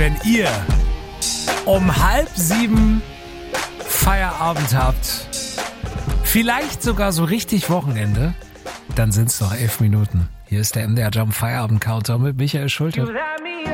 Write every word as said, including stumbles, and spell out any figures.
Wenn ihr um halb sieben Feierabend habt, vielleicht sogar so richtig Wochenende, dann sind's noch elf Minuten. Hier ist der M D R Jump Feierabend Countdown mit Michael Schulte.